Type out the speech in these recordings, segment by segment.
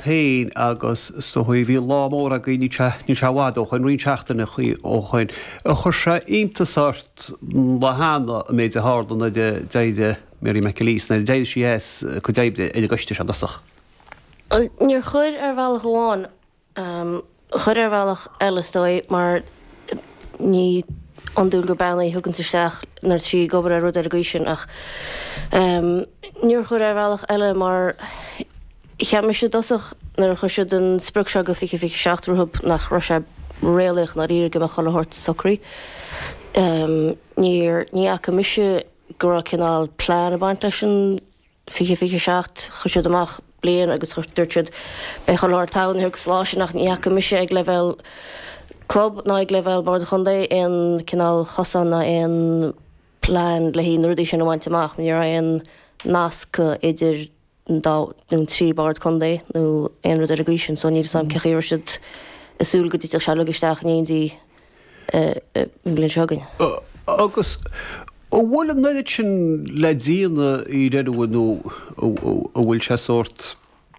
hain agus stohui bhí lámór a ní tehád ó chuin roion teachtainna chuí ó chuin. Chur se intasart le hána méid a hálan na deide Mary McAleese na deide síos chu déibde idir goiste se dasach. Níor chuir bhealach gháin chuir bhealach eiledói mar ní anún go benaí thugann nar sí gobar a rud agéisisin ach níor chuir bhealach eile mar cheam se dosach nar chu se den sprug se go fi seachtarthb nach ro se réalach na ríir go a chohort socrí. Ní a miise go cinál plán a baint sin fi seach chu se amach blian agus chuirtid be choir tán thug sláise nach ní a miise ag level club ná ag level bar chundé an cinál chosan na an plán le hí rudí sin bhaint amach ní an nasca idir dá trí bard chundé nó an rud agéisisin so níl sam cechéir siid asúil go dtí se legisteach níondí blin segain. Agus bhfuil an nuid sin le díana í réadhfu nó bhfuil se sort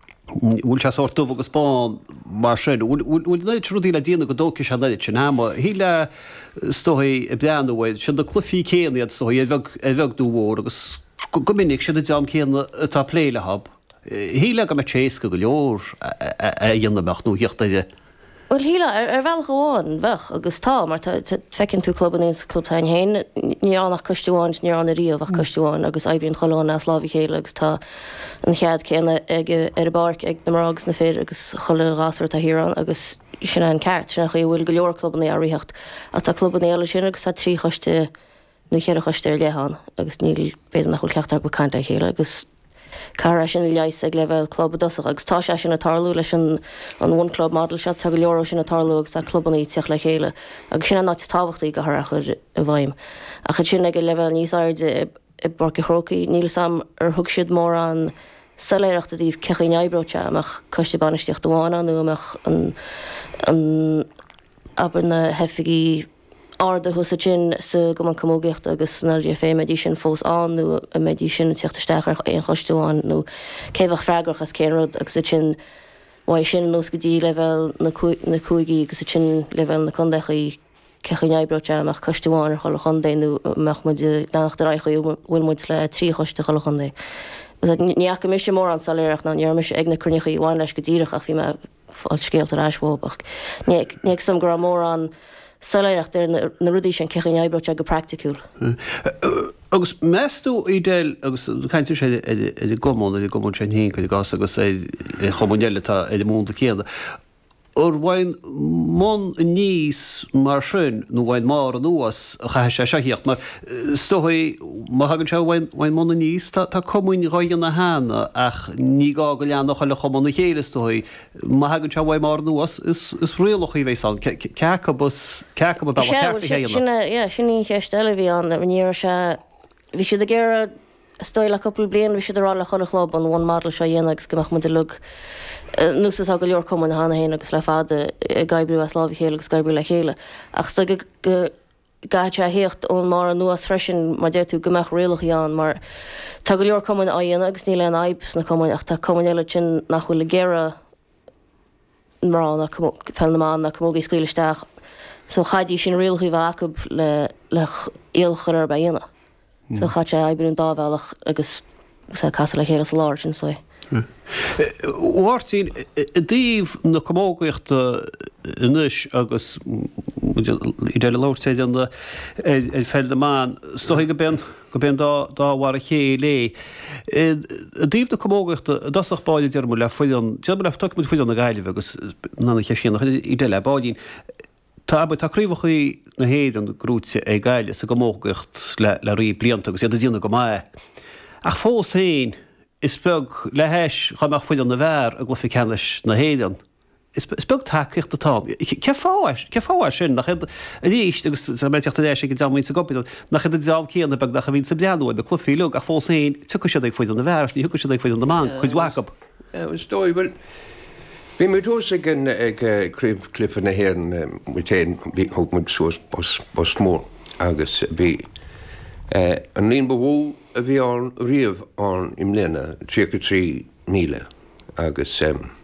dubh agus bán mar sin. Bhfuil nuid rudí le díana go dócha se nuid sin háma. Híle stoí i bleanhid sin do clufií céanaad so é bheith dúhór agus go minic sin deam céanna atá pléilehab. Híle go me tééisca go leor a dhéanaach nó hiochtaide. Well híle bhil goháin bheith agus tá mar fecinn tú clubbanús clubtain héin ní annach coistúáin ní anna riomh coistúáin agus aibíonn choláin as lábhí chéile agus tá an chead céanna ag ar barc ag na margus na fér agus chola gasir a hirán agus sin an ceart sin chu bhfuil go leor clubbanna aíocht a tá clubbanna eile sin agus tá trí choiste nó chéar choiste leán agus níl féidir nach chuil ceachtar go caiinte chéile agus Cara sin leis ag level club dosach agus tá sé sin na tarlú leis an one club model se tu go leor sin na tarlú agus tá clubbaní teach le chéile agus sin ná táhachttaí go chur a bhaim a chu sin ag level níos airde i barca chrócaí níl sam ar thug siad mór an saléireachta díobh cechaí neibrote amach coiste banisteocht dohána nó amach an aber na hefigií arda thusa sin sa go an commógecht agus naldia fé medí sin fós an nó a medí sin tíochttasteach ar éon choistúáin nó céhah freigrach as céanrod agus sin bhaid sin nó go dtí level na cuaigí agus sin level na condechaí cecha neibrote amach coistúáin ar chola chundé nó meach mu nach reichaí bhfuil muid le trí choiste chola chundé. Níach go mis mór an saléireach ná níor mis ag na crunichaí bháin leis go dtíireach ach bhí me fáil scéalt ar eisbóbach. Níag sam go mór an saléireach na rudí sin cecha neibrote go practicúil. Agus meú idéil agus caiintú sé gomón i gomún sin hín chu gas agus é chomunéile tá é múnta céada. Or bhain món níos mar sin nó bhain mar an nuas a cha sé seíocht mar stoí má hagann se bhain mna níos tá común roian na hána ach ní gá go leannach le chomna chéile stoí má hagann se bhain mar nuas is rialach í bhééis an sin ní cheistelle bhí an níor se bhí si a ggéire stoil a couple blian bhí si ará le chola chlub an bhain model se dhéanagus goach mu lug nús a go leor común hána héana agus le fada gaibrú as lábhí chéile agus gaibrú le chéile ach sto go gaite a héocht ón mar an nuas freisin mar déir tú gomach réalach an mar tá go leor común a dhéana agus ní le an aibs na común ach tá común eile sin nach chuil le géire mar na pellnaán na commógaí scuileisteach so chaidí sin rialchaí bhacu le éalchar ba dhéana. So chaid sé aibbrún dábhealach agus casa le chéile láir sin só. Uirtín díomh na commógaíochta inis agus i déile láirtéid an fel amán stoí go ben dáhhar a ché lé. Díomh na commógaíochta dasach báile dearmú le fuidan le tuú fuidan na gaiileh agus nána che sin i déile báilín. Tá táríomhachaí na héad an grúte é gaiile sa go mógacht le rií blianta agus iad a dtíanana go mai. Ach fós féin is speg le héis chuach fuid an na bhar a glufi cenis na héan. Is speg takeíocht atá. Ce fáir sin nach ríist agus méteachta éis go deamín sa gopí nach a deam céanna beg nach a bhín sa beanúid a clufiíú a fós féin tu sé ag fuid an na bhar, ní thuú sé ag fuid an na man chuid wacab. Stoi Bhí mé dús ag críomh clifa na héan mutéin bhí thugmuid suas bos mór agus bhí an líon bhú a bhí an riamh an im léna 3 míle agus